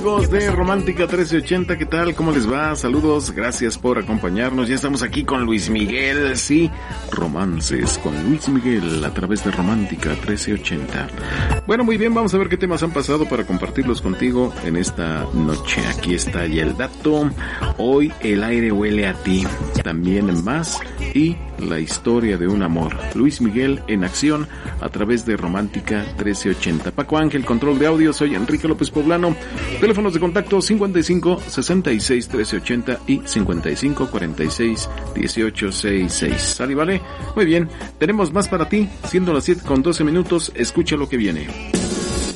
amigos de Romántica 1380, ¿qué tal? ¿Cómo les va? Saludos, gracias por acompañarnos. Ya estamos aquí con Luis Miguel, sí, romances con Luis Miguel a través de Romántica 1380. Bueno, muy bien, vamos a ver qué temas han pasado para compartirlos contigo en esta noche. Aquí está ya el dato. Hoy el aire huele a ti, también más, y la historia de un amor. Luis Miguel en acción a través de Romántica 1380. Paco Ángel, control de audio, soy Enrique López Poblano. Teléfonos de contacto 55 66 1380 y 55 46 1866. ¿Sale, vale? Muy bien, tenemos más para ti, siendo las 7:12. Escucha lo que viene.